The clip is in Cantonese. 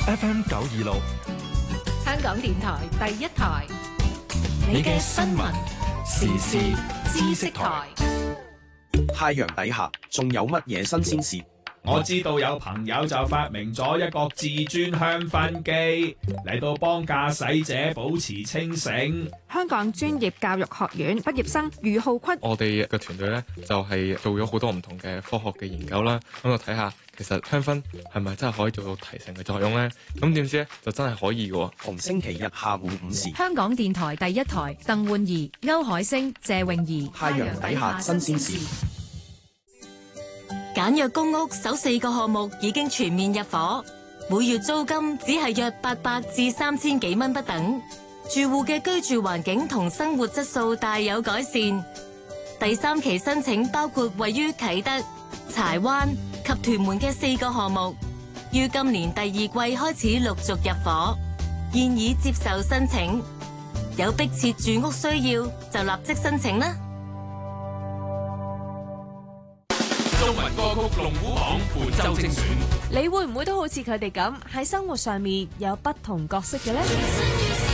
FM 926， 香港電台第一台， 你嘅新聞時事知識台。 太陽底下仲有乜嘢新鮮事？ 我知道有朋友就發明咗一個自轉香薰機嚟到幫駕駛者保持清醒。 香港專業教育學院畢業生余浩坤， 我哋嘅團隊咧就係做咗好多唔同嘅科學嘅研究啦，咁就睇下其實香薰係咪真係可以做到提神嘅作用咧？咁點知咧就真係可以嘅。 逢星期日下午5時， 香港電台第一台，鄧煥儀、歐海星、謝泳儀， 太陽底下新鮮事。 簡約公屋首4個項目已經全面入伙，每月租金只係約800至3000幾蚊不等，住戶嘅居住環境同生活質素大有改善。第3期申請包括位於啟德、柴灣及屯門嘅4個項目，於今年第2季開始陸續入伙，現已接受申請。有迫切住屋需要就立即申請啦。 中文歌曲龍虎榜本周精選， 你會唔會都好似佢哋咁喺生活上面有不同角色嘅呢？